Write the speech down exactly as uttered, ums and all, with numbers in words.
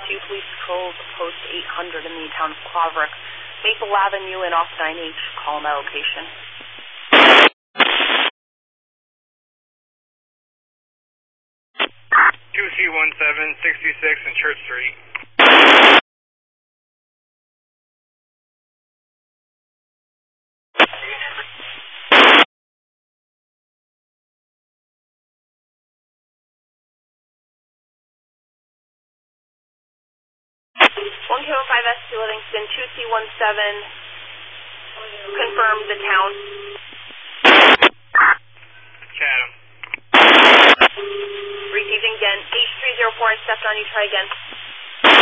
two police patrols post eight hundred in the town of Claverick. Maple Avenue and off nine H. Call my location. two C one seven, sixty-six and Church Street. one K five S two Livingston, two C one seven, confirm the town. Chatham. Receiving again, H three zero four, I stepped on you, try again.